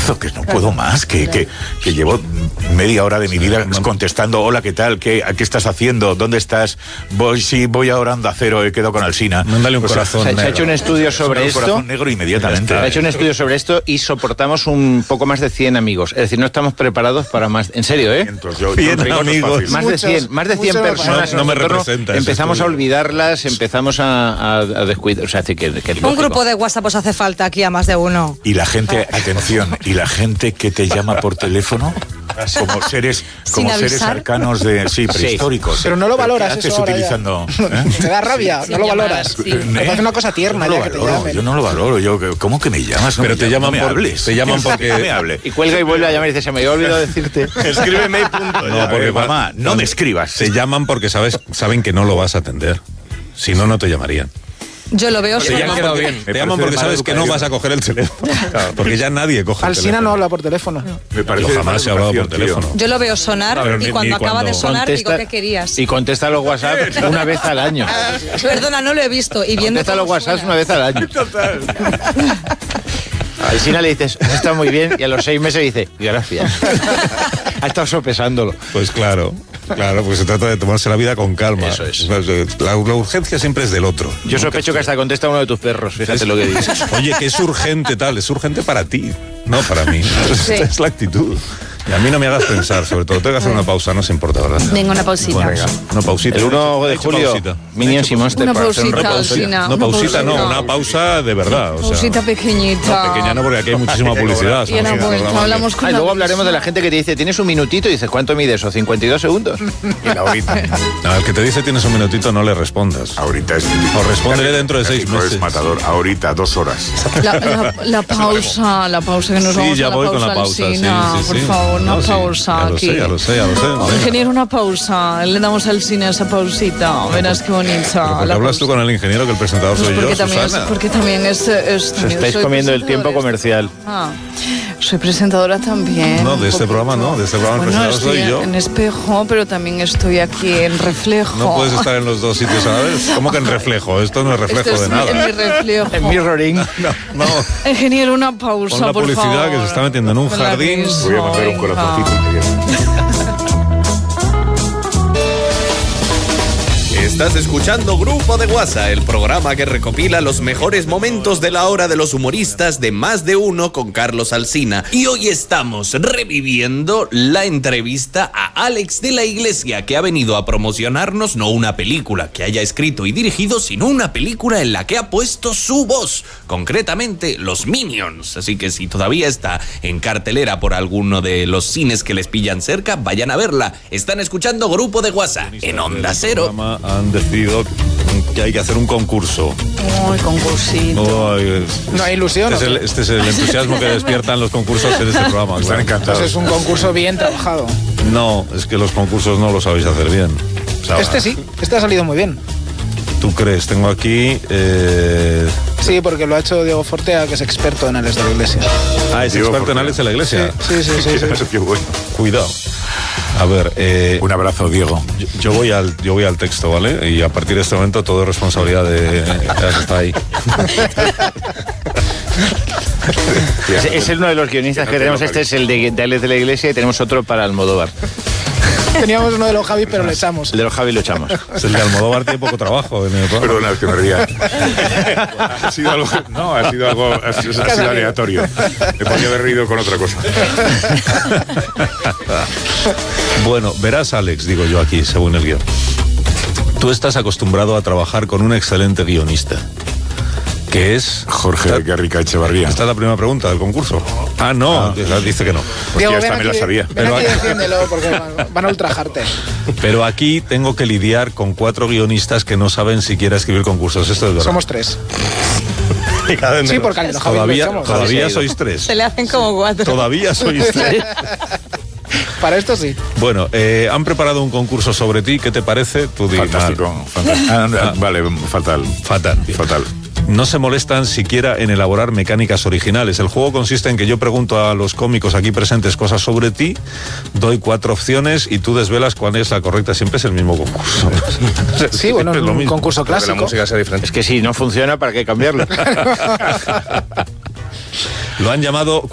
coñazo, que no puedo más, que llevo media hora de mi vida contestando, hola, ¿qué tal? ¿Qué estás haciendo? ¿Dónde estás? Voy ahora a Onda Cero, he quedado con Alsina. Mándale un corazón negro. Se ha hecho un estudio sobre esto. Un corazón negro inmediatamente. Se ha hecho un estudio sobre esto y soportamos un poco más de 100 amigos. Es decir, no estamos preparados para más. En serio, ¿eh? 100 amigos. Más de 100 personas. No me representa. Empezamos a olvidarlas, empezamos a descuidar. O sea, que un grupo de WhatsApp os hace falta aquí a más de uno. Y la gente, atención, y la gente que te llama por teléfono como seres arcanos prehistóricos. Pero no lo valoras. ¿Qué haces utilizando? Te da rabia, no lo valoras. Me parece una cosa tierna. Yo no lo valoro. ¿Cómo que me llamas? Pero te llaman te llaman porque me hable. Y cuelga y vuelve a llamar y dice, se me había olvidado decirte. Escríbeme y punto. No, porque mamá, no me escribas. Te llaman porque saben que no lo vas a atender. Si no, no te llamarían. Yo lo veo. Te llaman porque sabes que no vas a coger el teléfono. Claro, porque ya nadie coge el teléfono. Alsina no habla por teléfono. Me parece. Yo jamás he hablado por teléfono. Yo lo veo sonar y cuando acaba de sonar digo, ¿qué querías? Y contesta los WhatsApp una vez al año. Perdona, no lo he visto. Y viendo contesta los WhatsApp una vez al año. Total. A Alsina le dices, está muy bien, y a los 6 meses dice, gracias. Ha estado sopesándolo. Pues claro, pues se trata de tomarse la vida con calma. Eso es. La urgencia siempre es del otro. Yo sospecho que hasta contesta uno de tus perros, fíjate lo que dices. Oye, que es urgente es urgente para ti, no para mí. Sí. Es la actitud. Y a mí no me hagas pensar, sobre todo. Tengo que hacer una pausa, no se importa, ¿verdad? Venga, una pausita. Bueno, venga, una pausita. El 1 de julio, Minions y Monster. Una pausita, Alsina. No, pausita no, una pausa de verdad. Pausita pequeñita. No, pequeña no, porque aquí hay muchísima publicidad. Y hablamos con luego hablaremos de la gente que te dice, ¿tienes un minutito? Y dices, ¿cuánto mide eso? 52 segundos. Y la horita. No, al que te dice tienes un minutito no le respondas. Ahorita es... O respóndele dentro de 6 meses. Es matador. Ahorita, 2 horas. La pausa que nos vamos ya a la voy pausa, con la pausa. Alsina, por favor, una pausa aquí. Ya lo sé. Ingeniero, una pausa. Le damos al cine esa pausita. Verás qué bonita. ¿Por qué hablas tú con el ingeniero, que el presentador soy yo, Susana? Porque también es estáis comiendo el tiempo comercial. Soy presentadora también. No, de este programa no. De este programa el presentador soy yo. En Espejo, pero también estoy aquí en Reflejo. No puedes estar en los dos sitios a la vez. ¿Cómo que en Reflejo? Esto no es reflejo de nada. En mi reflejo. En mirroring. No. Ingeniero, una pausa, Pon la por publicidad favor. que se está metiendo en un jardín. Voy a mandar un corazoncito. Estás escuchando Grupo de WhatsApp, el programa que recopila los mejores momentos de la hora de los humoristas de Más de Uno con Carlos Alsina. Y hoy estamos reviviendo la entrevista a Alex de la Iglesia, que ha venido a promocionarnos no una película que haya escrito y dirigido, sino una película en la que ha puesto su voz, concretamente Los Minions. Así que si todavía está en cartelera por alguno de los cines que les pillan cerca, vayan a verla. Están escuchando Grupo de WhatsApp en Onda Cero. Han decidido que hay que hacer un concurso. Ay, concursito. No hay ilusión. Este es el entusiasmo que despiertan los concursos en este programa. Están encantados. Entonces es un concurso bien trabajado. No, es que los concursos no lo sabéis hacer bien. O sea, este ha salido muy bien. ¿Tú crees? Tengo aquí... Sí, porque lo ha hecho Diego Fortea, que es experto en Alex de la Iglesia. ¿Es experto en Alex de la Iglesia? Sí. Qué bueno. Cuidado. A ver, un abrazo, Diego. Yo voy al texto, ¿vale? Y a partir de este momento todo es responsabilidad de... está ahí. Es uno de los guionistas que tenemos. Este es el de Alex de la Iglesia y tenemos otro para Almodóvar. Teníamos uno de los Javi, pero lo echamos. El de los Javi lo echamos. Es el de Almodóvar, tiene poco trabajo en el programa. Perdona, es que me ría. Ha sido algo aleatorio. Me podía haber reído con otra cosa. Bueno, verás, Alex, digo yo aquí, según el guión. Tú estás acostumbrado a trabajar con un excelente guionista, que es... Jorge Garrica Echevarría. Esta es la primera pregunta del concurso. No, dice que no. Pues ya esta me la sabía. Ven aquí, defiéndelo, porque van a ultrajarte. Pero aquí tengo que lidiar con 4 guionistas que no saben siquiera escribir concursos. Esto es verdad. Somos 3. Sí, porque al de los Javi todavía sois 3. Se le hacen como 4. Todavía sois 3. Para esto sí. Bueno, han preparado un concurso sobre ti. ¿Qué te parece? Tú di, fantástico. Vale, fatal. Fatal. No se molestan siquiera en elaborar mecánicas originales. El juego consiste en que yo pregunto a los cómicos aquí presentes cosas sobre ti, doy 4 opciones y tú desvelas cuál es la correcta. Siempre es el mismo concurso. Sí, bueno, es un concurso clásico. La música sea diferente. Es que si no funciona, ¿para qué cambiarlo? Lo han llamado